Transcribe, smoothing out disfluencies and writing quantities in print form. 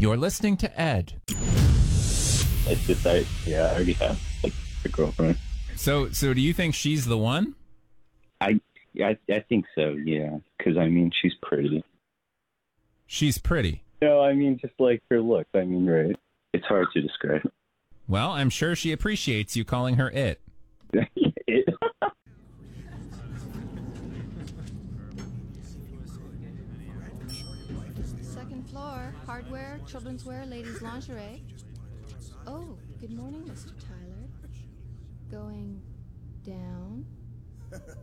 You're listening to Ed. It's just I already have like a girlfriend. So do you think she's the one? I think so. Yeah, because I mean she's pretty. She's pretty. No, I mean just like her looks. I mean, right? It's hard to describe. Well, I'm sure she appreciates you calling her it. It. Second floor, hardware, children's wear, ladies' lingerie. Oh, good morning, Mr. Tyler. Going down.